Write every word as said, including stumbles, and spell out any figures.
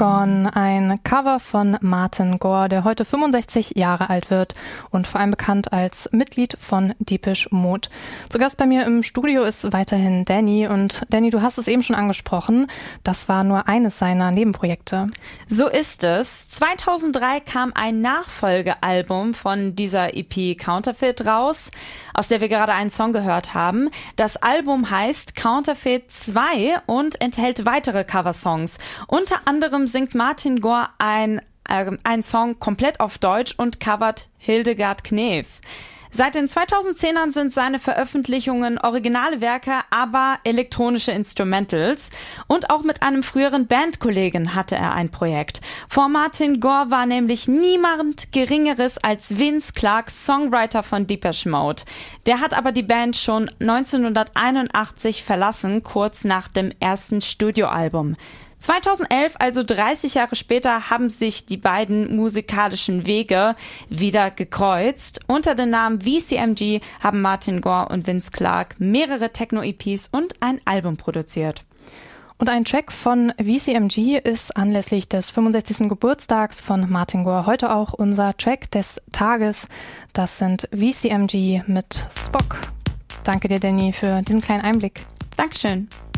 Gone, ein Cover von Martin Gore, der heute fünfundsechzig Jahre alt wird und vor allem bekannt als Mitglied von Depeche Mode. Zu Gast bei mir im Studio ist weiterhin Danny. Und Danny, du hast es eben schon angesprochen, das war nur eines seiner Nebenprojekte. So ist es. zweitausenddrei kam ein Nachfolgealbum von dieser E P Counterfeit raus, aus der wir gerade einen Song gehört haben. Das Album heißt Counterfeit zwei und enthält weitere Coversongs. Unter anderem singt Martin Gore ein, äh, ein Song komplett auf Deutsch und covert Hildegard Knef. Seit den zweitausendzehnern sind seine Veröffentlichungen originale Werke, aber elektronische Instrumentals. Und auch mit einem früheren Bandkollegen hatte er ein Projekt. Vor Martin Gore war nämlich niemand Geringeres als Vince Clarke, Songwriter von Depeche Mode. Der hat aber die Band schon neunzehnhunderteinundachtzig verlassen, kurz nach dem ersten Studioalbum. zweitausendelf, also dreißig Jahre später, haben sich die beiden musikalischen Wege wieder gekreuzt. Unter dem Namen V C M G haben Martin Gore und Vince Clarke mehrere Techno-E Ps und ein Album produziert. Und ein Track von V C M G ist anlässlich des fünfundsechzigsten Geburtstags von Martin Gore heute auch unser Track des Tages. Das sind V C M G mit Spock. Danke dir, Danny, für diesen kleinen Einblick. Dankeschön.